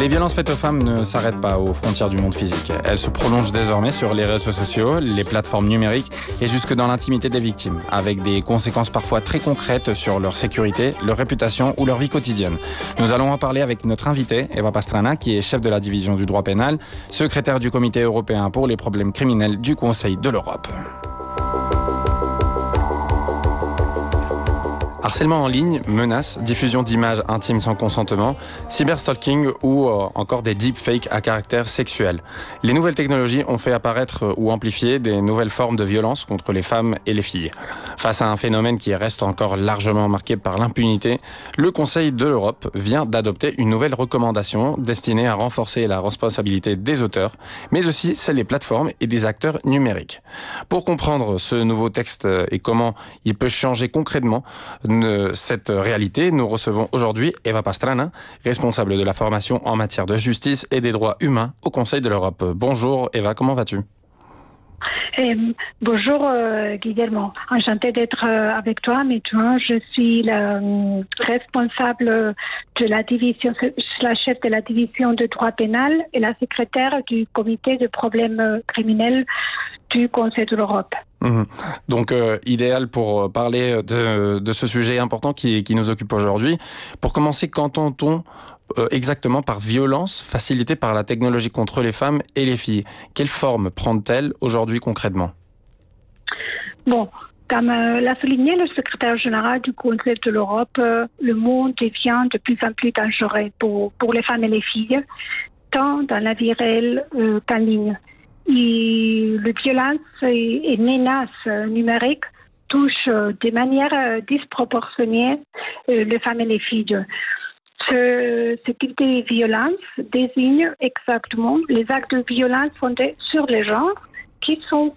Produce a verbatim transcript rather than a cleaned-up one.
Les violences faites aux femmes ne s'arrêtent pas aux frontières du monde physique. Elles se prolongent désormais sur les réseaux sociaux, les plateformes numériques et jusque dans l'intimité des victimes, avec des conséquences parfois très concrètes sur leur sécurité, leur réputation ou leur vie quotidienne. Nous allons en parler avec notre invitée, Eva Pastrana, qui est chef de la division du droit pénal, secrétaire du Comité européen pour les problèmes criminels du Conseil de l'Europe. Harcèlement en ligne, menaces, diffusion d'images intimes sans consentement, cyberstalking ou euh, encore des deepfakes à caractère sexuel. Les nouvelles technologies ont fait apparaître ou amplifier des nouvelles formes de violence contre les femmes et les filles. Face à un phénomène qui reste encore largement marqué par l'impunité, le Conseil de l'Europe vient d'adopter une nouvelle recommandation destinée à renforcer la responsabilité des auteurs, mais aussi celle des plateformes et des acteurs numériques. Pour comprendre ce nouveau texte et comment il peut changer concrètement cette réalité, nous recevons aujourd'hui Eva Pastrana, responsable de la formation en matière de justice et des droits humains au Conseil de l'Europe. Bonjour Eva, comment vas-tu ? Eh, bonjour euh, Guillermo, enchantée d'être euh, avec toi. Maintenant, je suis la euh, responsable de la division, la chef de la division de droit pénal et la secrétaire du comité de problèmes criminels du Conseil de l'Europe. Mmh. Donc, euh, idéal pour parler de, de ce sujet important qui, qui nous occupe aujourd'hui. Pour commencer, qu'entend-on euh, exactement par violence facilitée par la technologie contre les femmes et les filles ? Quelle forme prend-elle aujourd'hui concrètement ? Bon, comme euh, l'a souligné le secrétaire général du Conseil de l'Europe, euh, le monde devient de plus en plus dangereux pour, pour les femmes et les filles, tant dans la vie réelle euh, qu'en ligne. Et les violences et, et menaces numériques touchent de manière disproportionnée les femmes et les filles. Ce, ce type de violence désigne exactement les actes de violence fondés sur les genres qui sont